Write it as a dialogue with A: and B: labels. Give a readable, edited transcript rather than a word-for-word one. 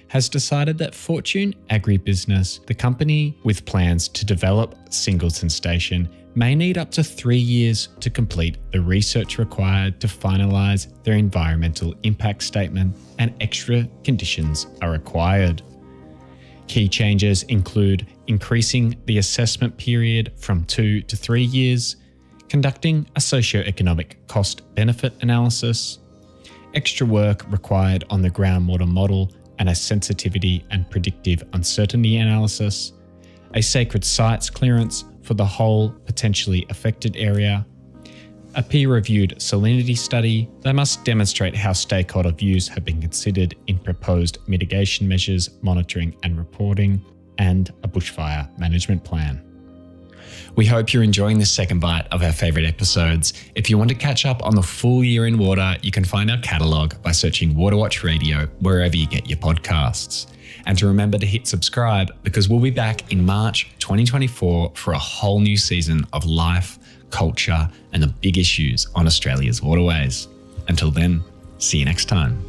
A: has decided that Fortune Agribusiness, the company with plans to develop Singleton Station, may need up to 3 years to complete the research required to finalise their environmental impact statement, and extra conditions are required. Key changes include increasing the assessment period from 2 to 3 years, conducting a socio-economic cost-benefit analysis, extra work required on the groundwater model and a sensitivity and predictive uncertainty analysis, a sacred sites clearance for the whole potentially affected area, a peer-reviewed salinity study that must demonstrate how stakeholder views have been considered in proposed mitigation measures, monitoring and reporting, and a bushfire management plan. We hope you're enjoying this second bite of our favourite episodes. If you want to catch up on the full year in water, you can find our catalogue by searching Waterwatch Radio wherever you get your podcasts. And to remember to hit subscribe, because we'll be back in March 2024 for a whole new season of life, culture, and the big issues on Australia's waterways. Until then, see you next time.